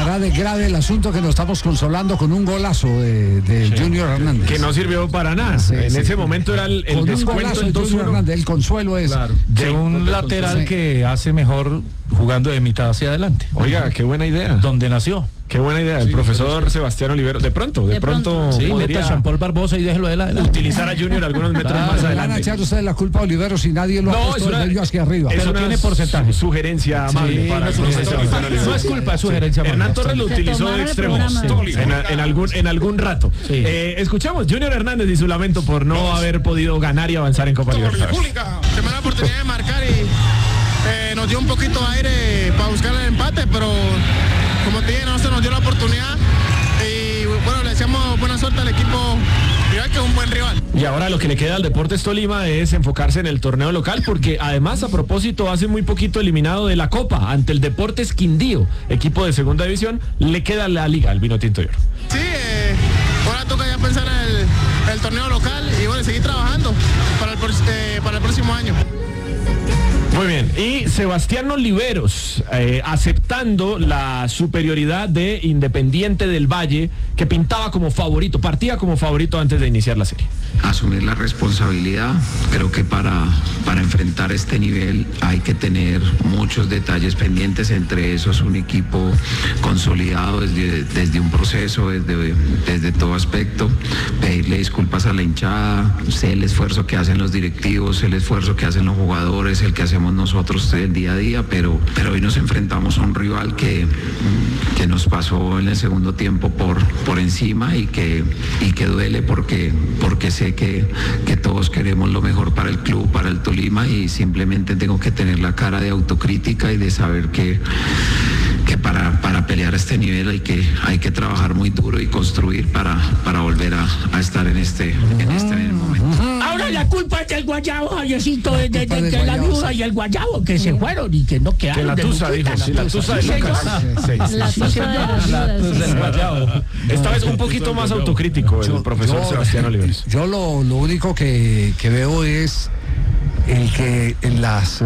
Estará de grave el asunto que nos estamos consolando con un golazo de Junior Hernández. Que no sirvió para nada. Sí, en sí. ese momento era el Con un descuento golazo en de Junior 2-1. Hernández, el consuelo es De un lateral que hace mejor jugando de mitad hacia adelante. Oiga, qué buena idea. Donde nació. Qué buena idea. El profesor Sebastián Olivero. De pronto Sí, podría meta a Jean-Paul Barbosa y déjelo de la utilizar a Junior algunos metros más le van a adelante. echar ustedes la culpa a Olivero si nadie lo ha puesto desde ellos hacia arriba. Es Pero una tiene porcentaje. sugerencia amable Sí, para no el es profesor Sebastián Olivero. No es culpa, es sugerencia. Hernán Torres lo utilizó de extremo en algún rato. Sí. Escuchamos Junior Hernández y su lamento por no haber podido ganar y avanzar en Copa Libertadores. Primera oportunidad de marcar y nos dio un poquito de aire para buscar el empate, pero como te dije, no se nos dio la oportunidad y bueno, le deseamos buena suerte al equipo rival, que es un buen rival. Y ahora lo que le queda al Deportes Tolima es enfocarse en el torneo local, porque además, a propósito, hace muy poquito eliminado de la Copa ante el Deportes Quindío, equipo de segunda división, le queda la liga al Vino Tinto y Oro. Sí, ahora toca ya pensar en el torneo local y bueno, seguir trabajando para el próximo año. Muy bien, y Sebastián Oliveros aceptando la superioridad de Independiente del Valle, que pintaba como favorito, partía como favorito antes de iniciar la serie. Asumir la responsabilidad, creo que para enfrentar este nivel hay que tener muchos detalles pendientes, entre esos un equipo consolidado desde un proceso, desde todo aspecto, pedirle disculpas a la hinchada, sé el esfuerzo que hacen los directivos, el esfuerzo que hacen los jugadores, el que hacemos nosotros el día a día, pero hoy nos enfrentamos a un rival que nos pasó en el segundo tiempo por encima y que duele porque sé que todos queremos lo mejor para el club, para el Tolima, y simplemente tengo que tener la cara de autocrítica y de saber que para pelear a este nivel hay que trabajar muy duro y construir para volver a estar en este momento. Ahora la culpa es del guayabo, Javiercito, de la viuda y el guayabo, que se fueron y que no quedaron. Que la tusa, dijo, sí, la tusa de Lucas. La tusa del guayabo. Esta vez un poquito más autocrítico el profesor Sebastián Oliveros. Yo lo único que veo es el que en las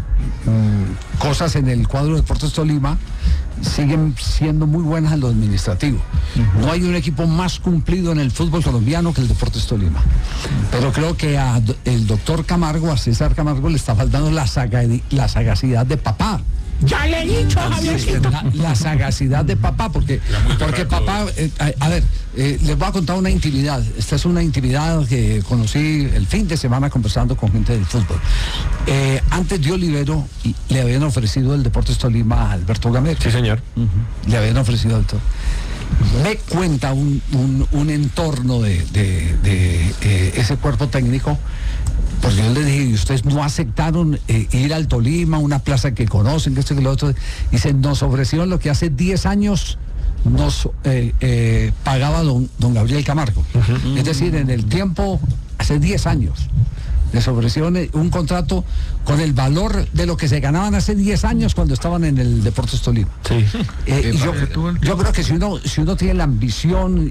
cosas en el cuadro de Deportes Tolima siguen siendo muy buenas en lo administrativo. No hay un equipo más cumplido en el fútbol colombiano que el Deportes Tolima. Pero creo que el doctor Camargo, a César Camargo, le está faltando la sagacidad de papá. Ya le he dicho, Javiercito. La sagacidad de papá, porque papá, les voy a contar una intimidad. Esta es una intimidad que conocí el fin de semana conversando con gente del fútbol. Antes de Olivero le habían ofrecido el Deportes Tolima a Alberto Gamero. Sí, señor. Le habían ofrecido todo. Me cuenta un entorno de ese cuerpo técnico, porque yo le dije, ¿y ustedes no aceptaron ir al Tolima, una plaza que conocen, que esto y que lo otro? Dicen, nos ofrecieron lo que hace 10 años nos pagaba don Gabriel Camargo. Es decir, en el tiempo, hace 10 años, les ofrecieron un contrato con el valor de lo que se ganaban hace 10 años cuando estaban en el Deportes Tolima. Sí. Y yo creo que si uno tiene la ambición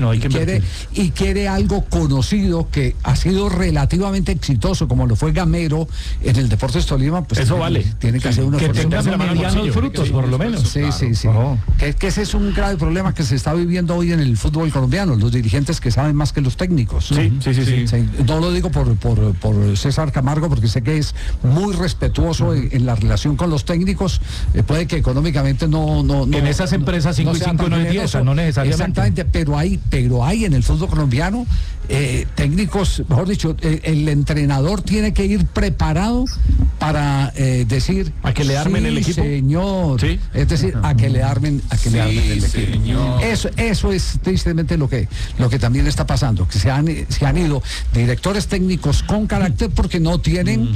y quiere algo conocido que ha sido relativamente exitoso, como lo fue Gamero en el Deportes Tolima, pues eso vale. Tiene que hacer uno que tenga medianos frutos, por lo menos. Sí. Que ese es un grave problema que se está viviendo hoy en el fútbol colombiano, los dirigentes que saben más que los técnicos. Sí. No lo digo por César Camargo, porque sé que es muy respetuoso en la relación con los técnicos. Puede que económicamente no en esas empresas 5 y 5 no es 10, no necesariamente. Exactamente, pero hay en el fútbol colombiano técnicos, mejor dicho, el entrenador tiene que ir preparado para decir a que le armen el equipo, señor. ¿Sí? Es decir, a que le armen el equipo. Señor. Eso es tristemente lo que también está pasando, que se han ido directores técnicos con carácter porque no tienen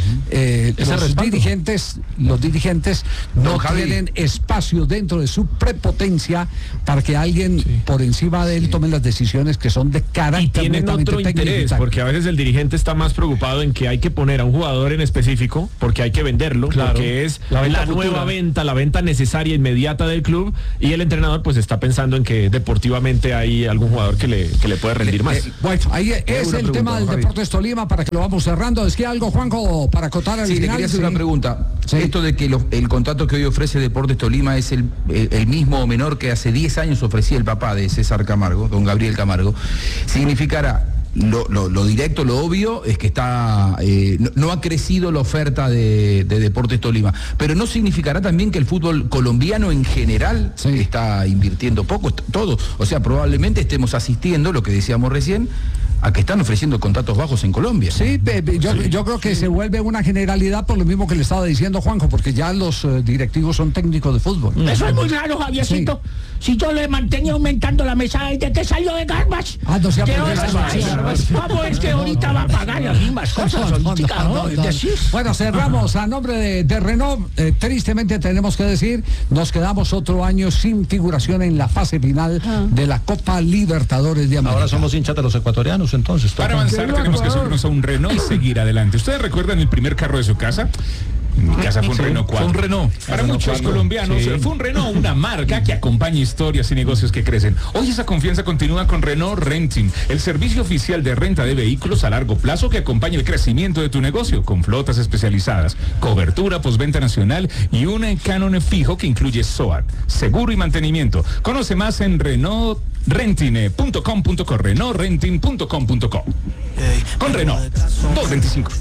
los dirigentes no tienen espacio dentro de su prepotencia para que alguien por encima de él tome las decisiones que son de carácter. Y tienen otro interés, porque a veces el dirigente está más preocupado en que hay que poner a un jugador en específico, porque que hay que venderlo, Claro. porque es La la, venta nueva futura. venta, la venta necesaria inmediata del club, y el entrenador pues está pensando en que deportivamente hay algún jugador que le puede rendir más. Bueno, ahí es una el pregunta, tema del Javi. Deportes Tolima, para que lo vamos cerrando. ¿Es que algo, Juanjo, para acotar al Sí, le final? quería hacer una pregunta. Sí. Esto de que el contrato que hoy ofrece Deportes Tolima es el mismo o menor que hace 10 años ofrecía el papá de César Camargo, don Gabriel Camargo, significará, lo directo, lo obvio, es que está no ha crecido la oferta de Deportes Tolima, pero no significará también que el fútbol colombiano en general está invirtiendo poco, todo. O sea, probablemente estemos asistiendo, lo que decíamos recién, a que están ofreciendo contratos bajos en Colombia. Sí, yo creo que se vuelve una generalidad por lo mismo que le estaba diciendo Juanjo, porque ya los directivos son técnicos de fútbol. Eso es muy raro, Javiercito. Si yo le mantenía aumentando la mesa desde que salió de Garbage. No se ha ¿Qué perdido horas Garbage. más? ¿Cómo es que ahorita va a pagar las mismas cosas? Ahorita, ¿no? Es decir, Bueno, cerramos a nombre de Renault. Tristemente tenemos que decir, nos quedamos otro año sin figuración en la fase final de la Copa Libertadores de América. Ahora somos hinchas de los ecuatorianos, entonces. Para avanzar tenemos que subirnos a un Renault y seguir adelante. ¿Ustedes recuerdan el primer carro de su casa? En mi casa fue un Renault 4. Fue un Renault. Para muchos colombianos fue un Renault, una marca que acompaña historias y negocios que crecen. Hoy esa confianza continúa con Renault Renting, el servicio oficial de renta de vehículos a largo plazo que acompaña el crecimiento de tu negocio, con flotas especializadas, cobertura postventa nacional y un canon fijo que incluye SOAT, seguro y mantenimiento. Conoce más en renaultrenting.com.co, renaultrenting.com.co. Con Renault 225.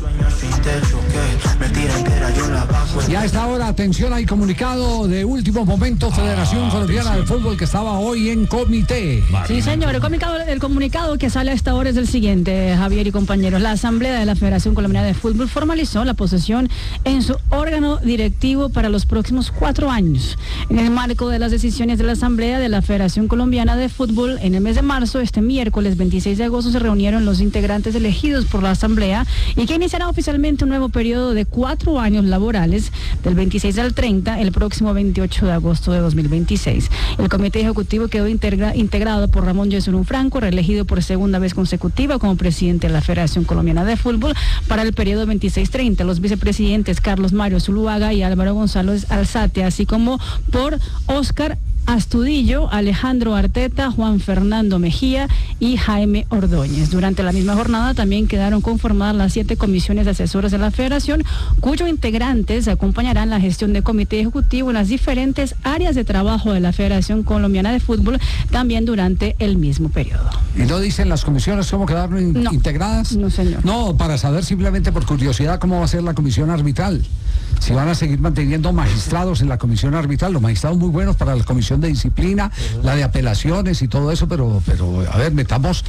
Y a esta hora, atención, hay comunicado de último momento, Federación Colombiana de Fútbol, que estaba hoy en comité. Sí, señor. El comunicado que sale a esta hora es el siguiente, Javier y compañeros. La Asamblea de la Federación Colombiana de Fútbol formalizó la posesión en su órgano directivo para los próximos 4 años. En el marco de las decisiones de la Asamblea de la Federación Colombiana de Fútbol, en el mes de marzo, este miércoles 26 de agosto, se reunieron los integrantes elegidos por la Asamblea y que iniciará oficialmente un nuevo periodo de 4 años laborales, del 26 al 30, el próximo 28 de agosto de 2026. El comité ejecutivo quedó integrado por Ramón Yesurún Franco, reelegido por segunda vez consecutiva como presidente de la Federación Colombiana de Fútbol para el periodo 26-30. Los vicepresidentes Carlos Mario Zuluaga y Álvaro González Alzate, así como por Óscar Astudillo, Alejandro Arteta, Juan Fernando Mejía y Jaime Ordóñez. Durante la misma jornada también quedaron conformadas las 7 comisiones asesoras de la Federación, cuyos integrantes acompañarán la gestión del comité ejecutivo en las diferentes áreas de trabajo de la Federación Colombiana de Fútbol, también durante el mismo periodo. ¿Y no dicen las comisiones cómo quedaron integradas? No, señor. No, para saber simplemente por curiosidad cómo va a ser la comisión arbitral. Si van a seguir manteniendo magistrados en la comisión arbitral, los magistrados muy buenos para la comisión de disciplina, la de apelaciones y todo eso, pero a ver, metamos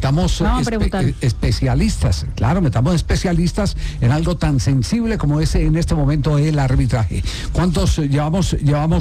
especialistas, claro, metamos especialistas en algo tan sensible como es en este momento el arbitraje. ¿Cuántos llevamos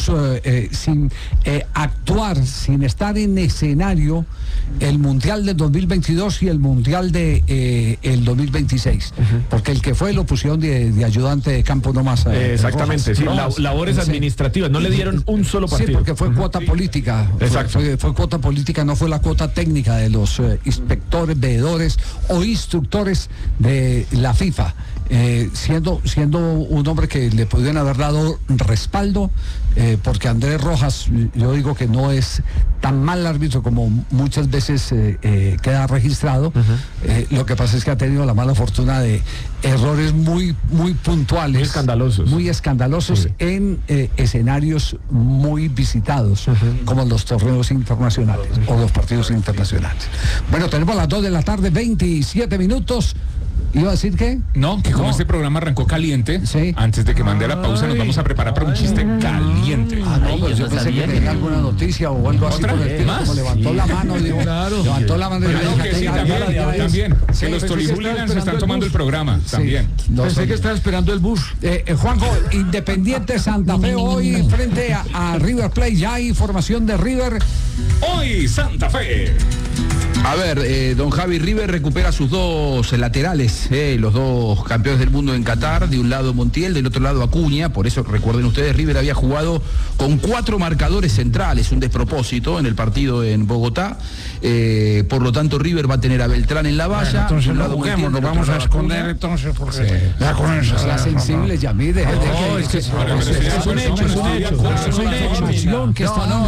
sin actuar, sin estar en escenario el Mundial del 2022 y el Mundial de el 2026? Porque el que fue lo pusieron de ayudante de campo nomás. Exactamente, sí, labores administrativas, no le dieron un solo partido. Sí, porque fue cuota política. Exacto. Fue cuota política, no fue la cuota técnica de los inspectores, veedores o instructores de la FIFA. Siendo un hombre que le podrían haber dado respaldo, porque Andrés Rojas, yo digo que no es tan mal árbitro como muchas veces queda registrado. Lo que pasa es que ha tenido la mala fortuna de errores muy puntuales, muy escandalosos en escenarios muy visitados, como los torneos internacionales o los partidos internacionales. Bueno, tenemos las 2 de la tarde, 27 minutos. ¿Iba a decir qué? No, que como este programa arrancó caliente, antes de que mande la pausa nos vamos a preparar para un chiste caliente. Pues yo pensé que tenía alguna noticia o algo así por el estilo, como levantó la mano, digo, levantó la mano y también, que los tolihuliganos están tomando el programa, también. Pensé que estaba esperando el bus. Juanjo, Independiente Santa Fe hoy frente a River Plate, ya hay información de River. Hoy Santa Fe A ver, don Javi, River recupera sus dos laterales, los dos campeones del mundo en Qatar, de un lado Montiel, del otro lado Acuña. Por eso, recuerden ustedes, River había jugado con 4 marcadores centrales, un despropósito en el partido en Bogotá. Por lo tanto, River va a tener a Beltrán en la valla. Bueno, entonces lo busquemos, nos vamos a esconder entonces porque ya con eso. La sensible, Yamid, es un hecho, es una información que está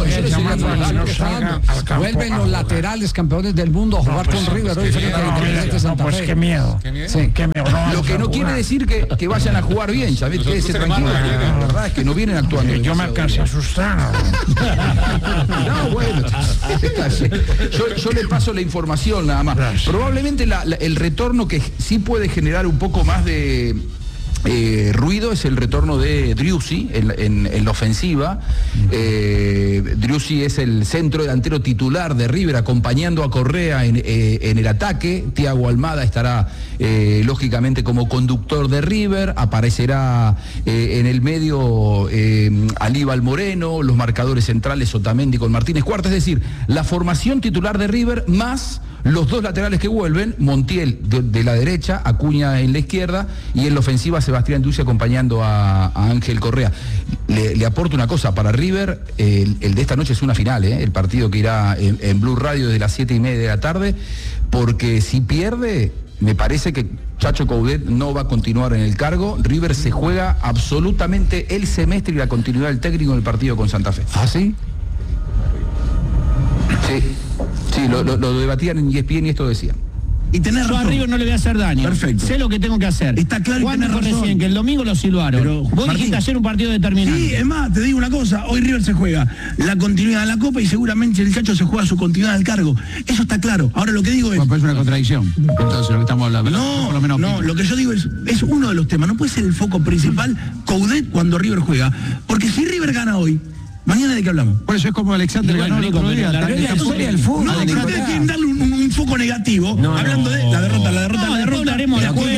vuelven los laterales campeones del mundo a jugar con River hoy frente a Independiente Santa Fe. Pues qué miedo. Sí. Qué miedo. Lo que no quiere decir que vayan a jugar bien, ¿sabes? Quédese tranquilo. La verdad es que no vienen actuando. Yo me alcancé a asustar. No, bueno, yo le paso la información nada más. Gracias. Probablemente el retorno que sí puede generar un poco más de ruido es el retorno de Driussi en la ofensiva. Driussi es el centro delantero titular de River, acompañando a Correa en el ataque. Thiago Almada estará lógicamente como conductor de River. Aparecerá en el medio Aníbal Moreno, los marcadores centrales Otamendi con Martínez Cuarta. Es decir, la formación titular de River más los dos laterales que vuelven, Montiel de la derecha, Acuña en la izquierda, y en la ofensiva Sebastián Driussi acompañando a Ángel Correa. Le aporto una cosa, para River, el de esta noche es una final, el partido que irá en Blue Radio desde las 7:30 de la tarde, porque si pierde, me parece que Chacho Coudet no va a continuar en el cargo. River se juega absolutamente el semestre y la continuidad del técnico en el partido con Santa Fe. ¿Ah, sí? Sí, lo debatían en ESPN y esto decían. Y tenés razón. Yo a River no le voy a hacer daño. Perfecto. Sé lo que tengo que hacer. Está claro y tenés razón. Recién que el domingo lo silbaron. Pero, vos Martín, dijiste ayer un partido determinante. Sí, es más, te digo una cosa. Hoy River se juega la continuidad de la Copa y seguramente el Chacho se juega su continuidad del cargo. Eso está claro. Ahora lo que digo es... Pues es una contradicción. Entonces lo que estamos hablando. No, lo que yo digo es uno de los temas. No puede ser el foco principal Coudet cuando River juega. Porque si River gana hoy, ¿mañana de qué hablamos? Por eso es como Alexander ganó el otro día. La historia del fútbol. No, pero ustedes quieren darle un foco negativo, hablando de la derrota. Hablaremos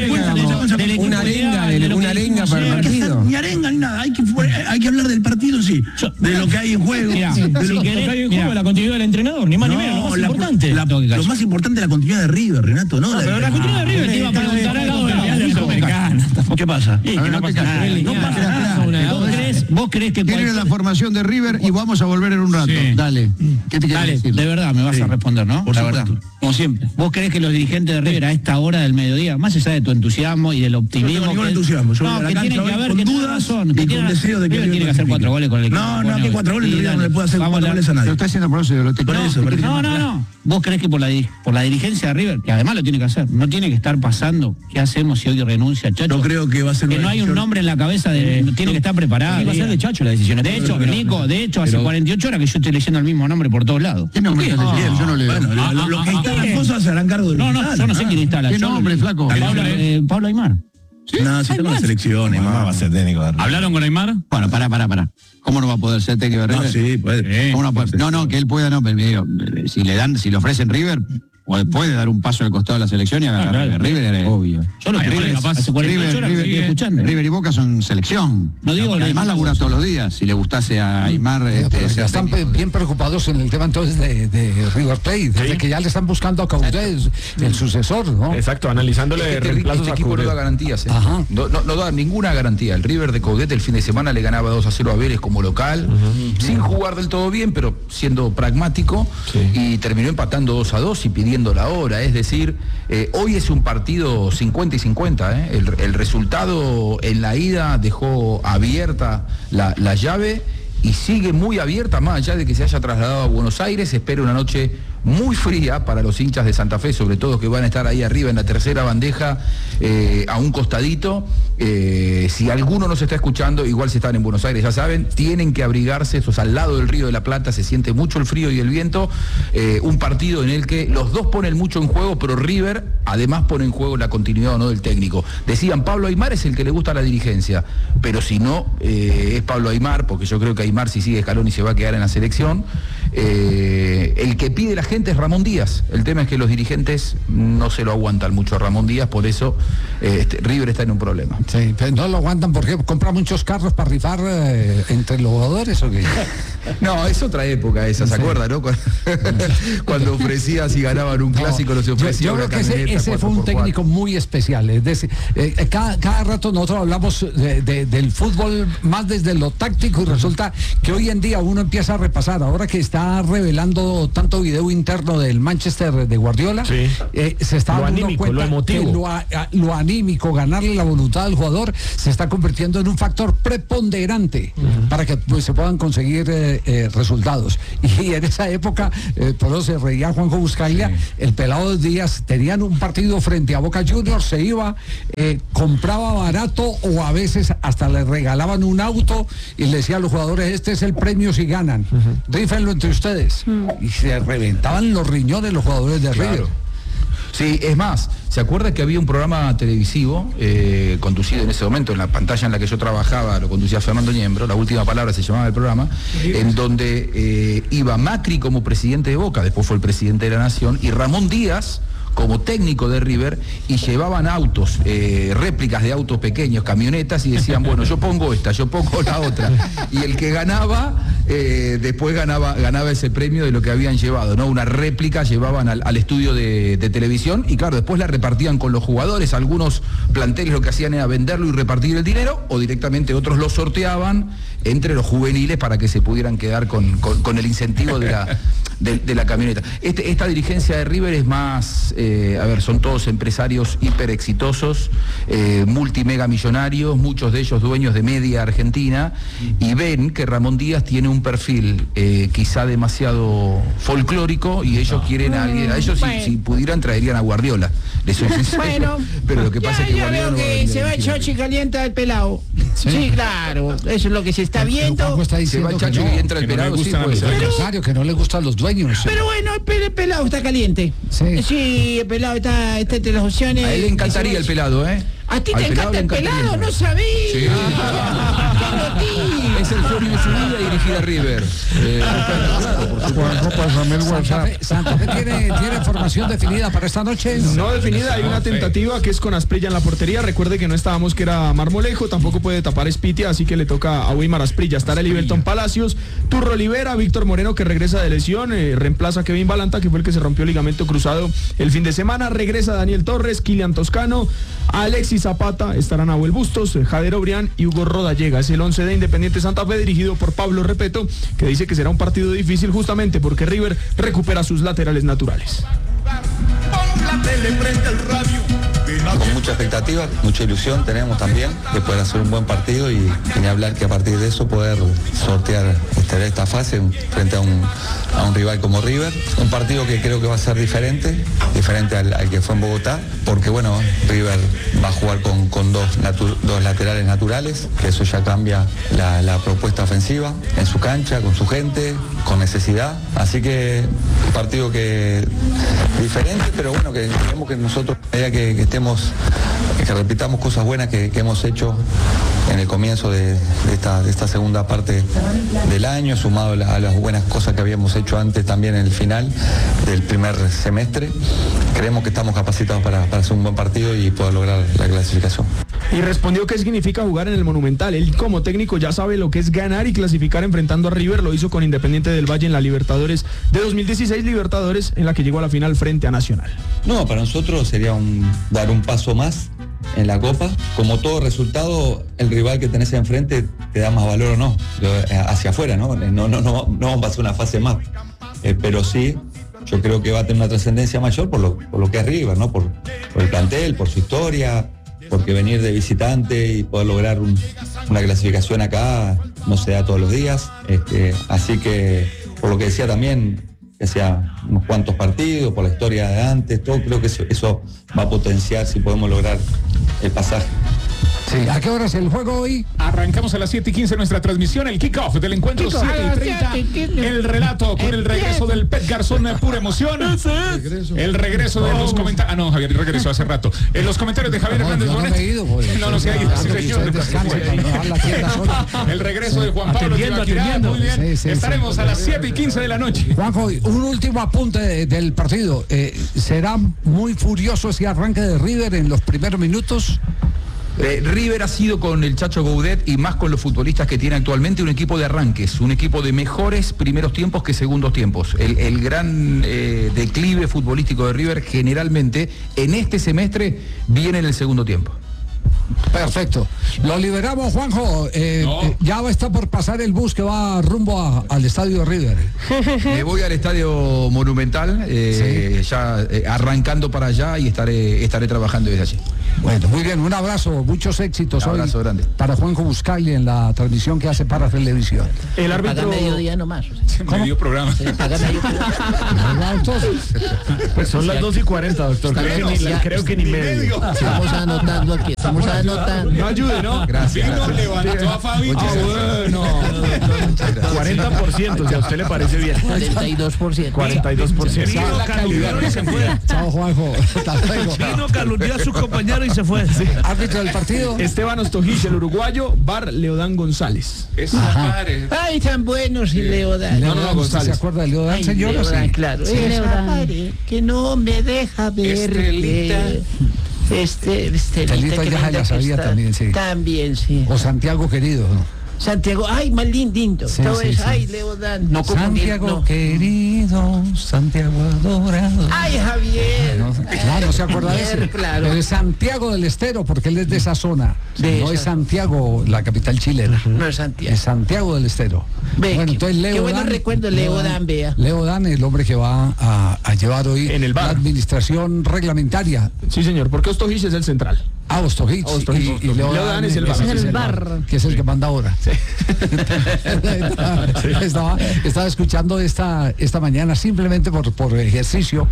una arenga para el partido. Ni arenga ni nada. Hay que hablar del partido, sí. De lo que hay en juego. De lo que hay en juego, la continuidad del entrenador, ni más ni menos. Lo más importante. Lo más importante es la continuidad de River, Renato, ¿no? Pero la continuidad de River te iba a preguntar algo del Sudamericana. ¿Qué pasa? No pasa nada. ¿Vos creés que tiene la formación de River y vamos a volver en un rato? Sí. Dale. ¿Qué te quieres decir? De verdad me vas a responder, ¿no? Por la supuesto. verdad. Como siempre. ¿Vos creés que los dirigentes de River a esta hora del mediodía, más allá de tu entusiasmo y del optimismo... Yo no tengo ningún entusiasmo. No, que tiene que haber, que dudas razón, y con deseo de que River tiene que hacer 4 goles con el equipo. No, que 4 goles no le puede hacer 4 goles a nadie. Lo está haciendo por eso. No. ¿Vos creés que por la dirigencia de River, que además lo tiene que hacer, no tiene que estar pasando? ¿Qué hacemos si hoy renuncia Chacho? No creo que va a ser que no hay un nombre en la cabeza de... tiene que estar preparado. Va a ser de Chacho la decisión. De hecho, Nico, hace 48 horas que yo estoy leyendo el mismo nombre por todos lados. ¿Qué nombre estás leyendo? Yo no leo. Bueno, los que instalan cosas se harán cargo de No, yo no sé quién instala. ¿Qué nombre, flaco? Pablo Aymar. ¿Sí? No, si está con la selección, Aymar va a ser técnico. ¿Hablaron con Aymar? Bueno, pará. ¿Cómo no va a poder ser técnico de River? No, sí, puede. ¿Cómo no puede? No, que él pueda, no, pero digo, si le ofrecen River, puede dar un paso al costado de la selección y agarrar River es obvio. Yo lo creo, hace 48 horas que estoy escuchando. River y Boca son selección. No digo además labura todos los días. Si le gustase a Aymar... están bien preocupados en el tema entonces de River Plate, desde que ya le están buscando a Coudet, el sucesor, ¿no? Exacto, analizándole reemplazos a equipo no da garantías. No da ninguna garantía. El River de Coudet el fin de semana le ganaba 2-0 a Vélez como local, sin jugar del todo bien, pero siendo pragmático, y terminó empatando 2-2 y pidiendo la hora. Es decir, hoy es un partido 50 y 50. El resultado en la ida dejó abierta la llave y sigue muy abierta, más allá de que se haya trasladado a Buenos Aires. Espera una noche muy fría para los hinchas de Santa Fe, sobre todo que van a estar ahí arriba en la tercera bandeja, a un costadito. Si alguno nos está escuchando, igual si están en Buenos Aires, ya saben, tienen que abrigarse. Eso es al lado del Río de la Plata, se siente mucho el frío y el viento. Un partido en el que los dos ponen mucho en juego, pero River además pone en juego la continuidad o no del técnico. Decían, Pablo Aymar es el que le gusta la dirigencia, pero si no es Pablo Aymar, porque yo creo que Aymar, si sigue Scaloni, se va a quedar en la selección. El que pide la gente dirigente es Ramón Díaz. El tema es que los dirigentes no se lo aguantan mucho a Ramón Díaz, por eso River está en un problema. Sí, pero no lo aguantan porque compra muchos carros para rifar entre los jugadores, ¿o qué? No, es otra época esa, ¿se acuerda, no? Cuando ofrecía, si ganaban un clásico, no se ofrecía. Yo creo que ese fue un técnico muy especial. Es decir, cada rato nosotros hablamos del fútbol más desde lo táctico y resulta que hoy en día uno empieza a repasar, ahora que está revelando tanto video interno del Manchester de Guardiola, sí. Se está dando anímico, cuenta lo emotivo. que lo anímico, ganarle la voluntad al jugador, se está convirtiendo en un factor preponderante para que pues, se puedan conseguir resultados. Y en esa época, por eso se reía Juanjo Buscaglia, el Pelado Díaz, tenían un partido frente a Boca Juniors, se iba, compraba barato o a veces hasta le regalaban un auto y le decía a los jugadores, este es el premio si ganan, rífenlo entre ustedes. Y se reventaban los riñones los jugadores de River. Sí, es más, ¿se acuerda que había un programa televisivo conducido en ese momento, en la pantalla en la que yo trabajaba, lo conducía Fernando Niembro, La Última Palabra se llamaba el programa, en donde iba Macri como presidente de Boca, después fue el presidente de la Nación, y Ramón Díaz como técnico de River, y llevaban autos, réplicas de autos pequeños, camionetas, y decían, bueno, yo pongo esta, yo pongo la otra. Y el que ganaba, después ganaba ese premio de lo que habían llevado, ¿no? Una réplica llevaban al estudio de televisión, y claro, después la repartían con los jugadores. Algunos planteles lo que hacían era venderlo y repartir el dinero, o directamente otros lo sorteaban entre los juveniles para que se pudieran quedar con el incentivo de la camioneta. Esta dirigencia de River es más, son todos empresarios hiper exitosos, multimega millonarios, muchos de ellos dueños de media argentina, y ven que Ramón Díaz tiene un perfil quizá demasiado folclórico, y ellos quieren a alguien, a ellos si pudieran traerían a Guardiola, les soy sincero. Bueno, pero lo que pasa es que yo veo que se va Chochi y calienta el pelado. Sí, claro, eso es lo que se está viendo. Se va Chacho y entra el pelado, sí, pues, que no le gustan los dueños. Pero bueno, el pelado está caliente. Sí, el pelado está entre las opciones. A él le encantaría el pelado, ¿eh? ¿A ti te encanta el pelado? No sabía. Sí. Es el sueño de su vida dirigir a River. Santa Fe tiene formación definida para esta noche. No definida, hay una tentativa que es con Asprilla en la portería. Recuerde que no estábamos que era Marmolejo, tampoco puede tapar Spitia, así que le toca a Weimar Asprilla. Estará Liberton Palacios, Turro Olivera, Víctor Moreno, que regresa de lesión, reemplaza a Kevin Balanta, que fue el que se rompió el ligamento cruzado el fin de semana. Regresa Daniel Torres, Kylian Toscano, Alexis Zapata, estarán Nahuel Bustos, Jader Obrián y Hugo Rodallega. Es el 11 de Independiente Santa Fe, dirigido por Pablo Repeto, que dice que será un partido difícil justamente porque River recupera sus laterales naturales. Con mucha expectativa, mucha ilusión tenemos también de poder hacer un buen partido y ni hablar que a partir de eso poder sortear esta fase frente a un rival como River. Un partido que creo que va a ser diferente al que fue en Bogotá, porque bueno, River va a jugar con dos laterales naturales, que eso ya cambia la propuesta ofensiva en su cancha, con su gente, con necesidad. Así que un partido que diferente, pero bueno, que queremos que nosotros, a medida que estemos, que repitamos cosas buenas que hemos hecho en el comienzo de esta segunda parte del año, sumado a las buenas cosas que habíamos hecho antes también en el final del primer semestre, creemos que estamos capacitados para hacer un buen partido y poder lograr la clasificación. Y respondió qué significa jugar en el Monumental. Él como técnico ya sabe lo que es ganar y clasificar enfrentando a River. Lo hizo con Independiente del Valle en la Libertadores de 2016, Libertadores en la que llegó a la final frente a Nacional. No, para nosotros sería dar un paso más en la Copa. Como todo resultado, el rival que tenés enfrente te da más valor o no, hacia afuera, ¿no? No vamos a pasar una fase más. Pero sí, yo creo que va a tener una trascendencia mayor por lo que es River, ¿no? Por el plantel, por su historia, porque venir de visitante y poder lograr una clasificación acá no se da todos los días. Así que, por lo que decía también, que sea unos cuantos partidos, por la historia de antes, todo, creo que eso va a potenciar si podemos lograr el pasaje. Sí. ¿A qué hora es el juego hoy? Arrancamos a las 7:15 nuestra transmisión, el kickoff del encuentro 7:30. El relato con el regreso del Pet Garzón, pura emoción. El regreso de los comentarios. Ah, no, Javier regresó hace rato. En los comentarios de Javier Hernández Bonet. No, no se ha ido. Sí, señor. El regreso de Juan Pablo Tibaquirá. Muy bien. Estaremos a las 7:15 de la noche. Juanjo, un último apunte del partido. ¿Será muy furioso ese arranque de River en los primeros minutos? River ha sido con el Chacho Gaudet y más con los futbolistas que tiene actualmente un equipo de arranques, un equipo de mejores primeros tiempos que segundos tiempos. El gran declive futbolístico de River generalmente en este semestre viene en el segundo tiempo. Perfecto. Lo liberamos, Juanjo. Ya está por pasar el bus que va rumbo al estadio de River. Me voy al estadio Monumental, ya arrancando para allá y estaré trabajando desde allí. Bueno, muy bien, un abrazo, muchos éxitos. Un abrazo grande para Juanjo Buscaglia en la transmisión que hace para televisión. El árbitro mediodía nomás. Medio programa. Pues son las 2:40, doctor. Creo que ni medio. Estamos anotando aquí. Estamos anotando. No ayude, ¿no? Gracias. No levantó a Fabi. Bueno. 40%, si a usted le parece bien. 42%. 42%. Chao, Juanjo. Hasta luego. Chino calumnió a su compañero y se fue. Sí. Árbitro del partido. Esteban Ostojich, el uruguayo. VAR, Leodán González. Ay, tan buenos y Leodán. No, González. ¿Se acuerda de Leodán, señora? Leodán, sí. Claro. Sí, Leodán. Que no me deja ver. Estelita ya la sabía también, sí. También, sí. O Santiago querido, ¿no? Santiago, ay, más lindo. Sí, Todo sí, es, sí. ay, Leodán. No Santiago querido, Santiago adorado. Ay, Javier. No se acuerda de ese. Claro. Pero es Santiago del Estero, porque él es de esa zona. No es Santiago, la capital chilena. No es Santiago. Es Santiago del Estero. Bueno, entonces Leodán. Qué buenos recuerdos, Leodán, vea. Leodán, el hombre que va a llevar hoy en el la administración reglamentaria. Sí, señor, porque Ostojich es el central. Ostojich. Y Leodán es el VAR. Que es el que manda ahora. Sí. Estaba escuchando esta mañana simplemente por ejercicio.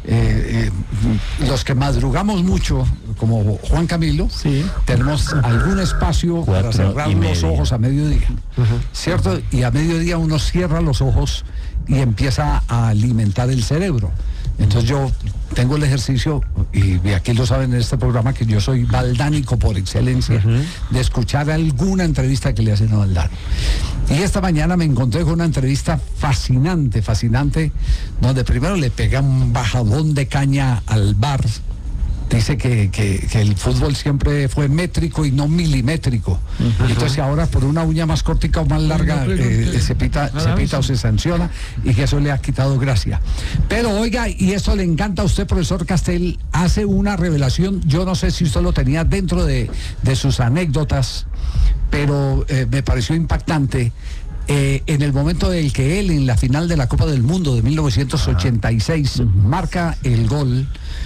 Los que madrugamos mucho, como Juan Camilo, tenemos algún espacio para cerrar los ojos a mediodía, ¿cierto? Y a mediodía uno cierra los ojos y empieza a alimentar el cerebro. Entonces yo tengo el ejercicio, y aquí lo saben en este programa, que yo soy baldánico por excelencia, de escuchar alguna entrevista que le hacen a Valdano. Y esta mañana me encontré con una entrevista fascinante, donde primero le pega un bajadón de caña al VAR. Dice que el fútbol siempre fue métrico y no milimétrico. Y entonces ahora por una uña más cortica o más larga se pita o se sanciona, y que eso le ha quitado gracia. Pero oiga, y eso le encanta a usted, profesor Castel, hace una revelación, yo no sé si usted lo tenía dentro de sus anécdotas, pero me pareció impactante. En el momento en que él, en la final de la Copa del Mundo de 1986, marca el gol,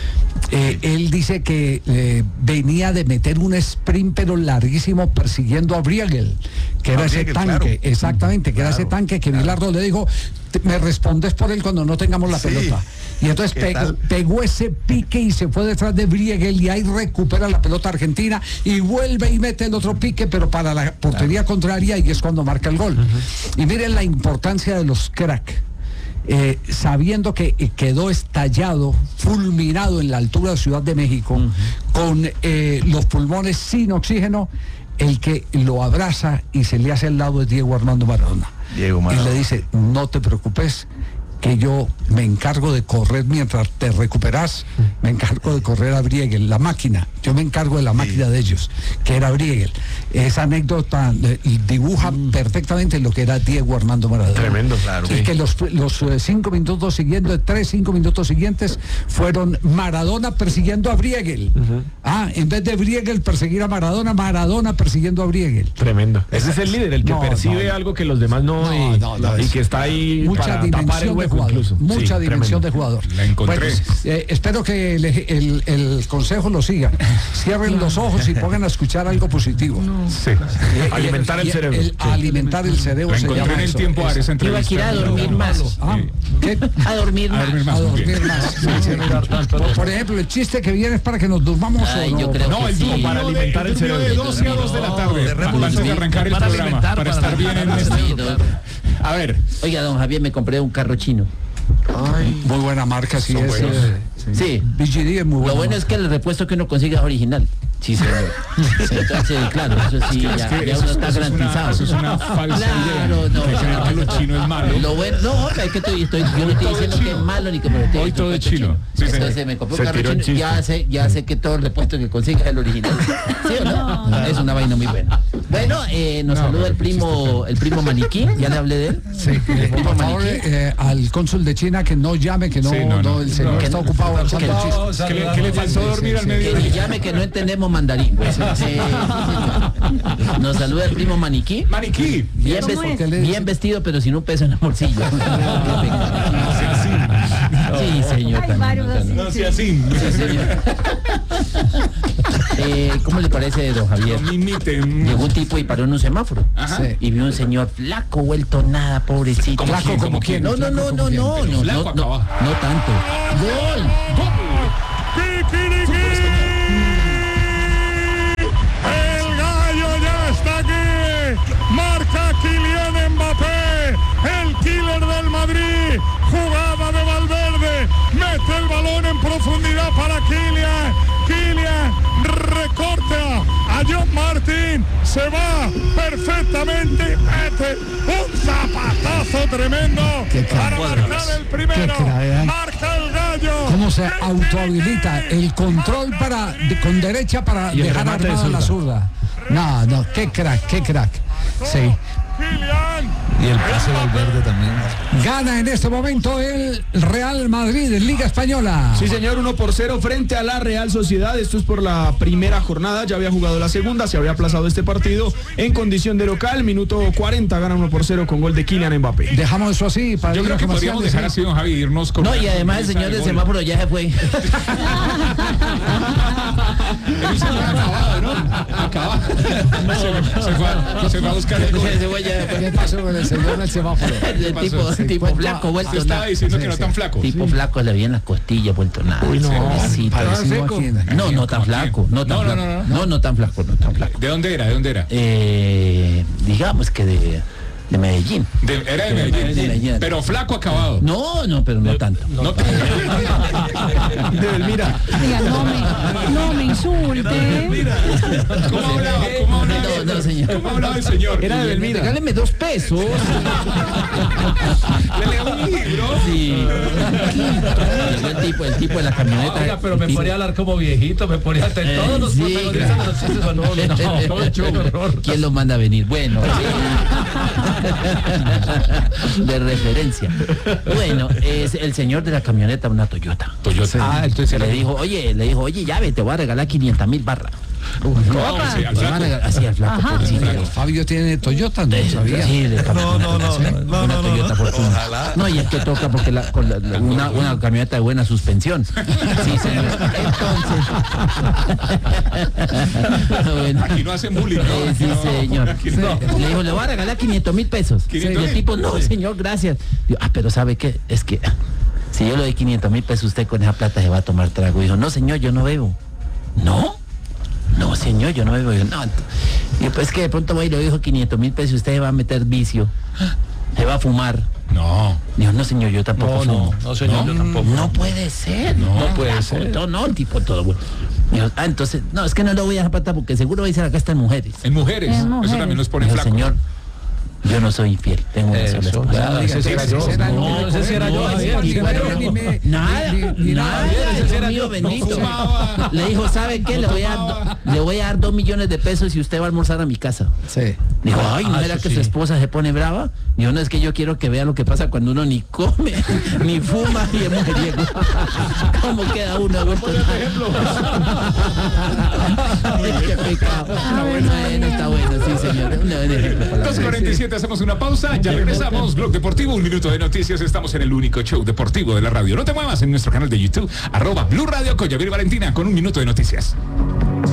él dice que venía de meter un sprint pero larguísimo persiguiendo a Briegel, que era ese tanque, exactamente, que era ese tanque que Bilardo le dijo, me respondes por él cuando no tengamos la pelota. Y entonces pegó ese pique y se fue detrás de Briegel, y ahí recupera la pelota argentina y vuelve y mete el otro pique, pero para la portería contraria, y es cuando marca el gol. Y miren la importancia de los crack. Sabiendo que quedó estallado, fulminado en la altura de Ciudad de México, con los pulmones sin oxígeno, el que lo abraza y se le hace al lado de Diego Armando Maradona. Y le dice, no te preocupes, que yo me encargo de correr mientras te recuperas, me encargo de correr a Briegel, la máquina, yo me encargo de la máquina de ellos, que era Briegel. Esa anécdota dibuja perfectamente lo que era Diego Armando Maradona. Tremendo, claro. Y que los 5 minutos siguientes, 5 minutos siguientes, fueron Maradona persiguiendo a Briegel. En vez de Briegel perseguir a Maradona persiguiendo a Briegel. Tremendo. Ese es el líder, el que percibe algo que los demás no, y que está ahí mucha para tapar el hueco. Incluso. Mucha dimensión de jugador. La encontré. Bueno, espero que el consejo lo siga. Cierren los ojos y pongan a escuchar algo positivo. Alimentar el cerebro. Alimentar el cerebro. La encontré en el tiempo a esa entrevista. Iba a ir a dormir más. ¿Qué? A dormir más. Por ejemplo, el chiste que viene es para que nos durmamos. Yo creo no, el dúo para alimentar el cerebro. De 12 a 2 de la tarde. Antes de arrancar el programa. Para estar bien en este. A ver. Oiga, don Javier, me compré un carro chino. Muy buena marca, sí es. Sí. BGD es muy buena. Lo bueno es que el repuesto que uno consigue es original. Sí, señor. Entonces, claro, eso sí, ya uno está garantizado. Eso es una falsa idea. No, que lo chino es malo. Lo bueno, no, es que yo no estoy diciendo que es malo ni que me lo estoy. Hoy todo es chino. Sí, entonces me compré un carro chino, ya sé que todo el repuesto que consiga es el original. ¿Sí o no? Es una vaina muy buena. Bueno, nos saluda el primo Maniquí, ya le hablé de él. Sí, por favor, al cónsul de China que no llame, que no, el señor está ocupado. Que le faltó dormir al mediodía. Que le llame que no entendemos mandarín. Nos saluda el primo Maniquí. Maniquí. Bien vestido, pero sin un peso en el bolsillo. Sí, señor. No sea así. Sí, señor. ¿Cómo le parece, don Javier? Llegó un tipo y paró en un semáforo. Y vio un señor flaco, vuelto nada, pobrecito. ¿Flaco como quién? No tanto. ¡Gol! El gallo ya está aquí. Marca Kylian Mbappé, el killer del Madrid. Jugada de Valverde, mete el balón en profundidad para Kylian. Kylian recorta a John Martin, se va perfectamente, mete un zapatazo tremendo para marcar el primero. Marca el gallo. ¿Cómo se autohabilita el control con derecha para dejar armada la zurda? No, qué crack. Sí. Y el pase del Valverde también. Gana en este momento el Real Madrid en Liga Española. Sí, señor, 1-0 frente a la Real Sociedad. Esto es por la primera jornada. Ya había jugado la segunda, se había aplazado este partido en condición de local. Minuto 40, gana 1-0 con gol de Kylian Mbappé. Dejamos eso así. Yo creo que podríamos dejar así, don Javi, irnos con... No, y además el señor del semáforo ya se fue. Acabado, ¿no? Acabado. Se fue a buscar el gol. ¿Qué pasó con el señor del semáforo? El tipo flaco, vuelto nada. Estaba diciendo que no tan flaco. Tipo flaco, le vi en las costillas, vuelto nada. Uy, no tan flaco. No tan flaco. ¿De dónde era? Digamos que de Medellín. Era de Medellín. Pero flaco acabado. No, pero no tanto. No Diga, no me insulte. ¿Cómo hablaba? No, señor. ¿Cómo hablaba el señor? Era de Belmira. Regáleme 2 pesos. Le leo un libro. Sí. El tipo de la camioneta. Oiga, pero me ponía a hablar como viejito, me ponía hasta en todos los protagonistas de los chistes. No, ¿quién lo manda a venir? Bueno. De referencia. Bueno, es el señor de la camioneta, una Toyota. Entonces le dijo, oye, ya ve, te voy a regalar 500,000 barras. Así al flaco. Fabio tiene Toyota, no sabía. Sí, una Toyota Fortuna. No, y es que toca porque una camioneta de buena suspensión. Sí, señor. Entonces. Aquí no hacen bullying, ¿no? Sí, señor. Le dijo, le voy a regalar 500,000 pesos. Y el tipo, no, señor, gracias. Digo, pero ¿sabe qué? Es que si yo le doy 500,000 pesos, usted con esa plata se va a tomar trago. Dijo, no, señor, yo no bebo. No, señor, yo no bebo. Digo, no. Digo, pues que de pronto voy y le dijo 500,000 pesos y usted se va a meter vicio. Se va a fumar. No. Dijo, no, señor, yo tampoco fumo. No, señor, yo tampoco. No puede ser. No puede ser. No, el tipo todo bueno. Dijo, entonces, no, es que no lo voy a dejar plata porque seguro va a decir acá están mujeres. En mujeres. Eso también los pone flacos. Señor, yo no soy infiel, tengo una sola esposa. No sé si era yo. Nada, mío bendito. Le dijo, ¿sabe qué? Le voy a dar 2 millones de pesos si usted va a almorzar a mi casa. Sí. Dijo, ay, ¿no era que su esposa se pone brava? Dijo, no, es que yo quiero que vea lo que pasa cuando uno ni come, ni fuma, y es mujeriego. ¿Cómo queda uno vuelto? Qué pecado. Está bueno, sí, señor. 2:47, hacemos una pausa, ya regresamos. Blog Deportivo, 1 minuto de noticias. Estamos en el único show deportivo de la radio. No te muevas en nuestro canal de YouTube, @Blue Radio con Javier Valentina, con 1 minuto de noticias.